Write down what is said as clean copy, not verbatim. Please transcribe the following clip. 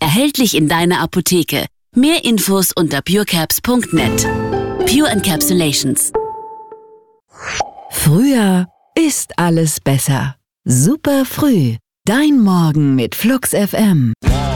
Erhältlich in deiner Apotheke. Mehr Infos unter purecaps.net. Pure Encapsulations. Früher ist alles besser. Super früh. Dein Morgen mit Flux FM.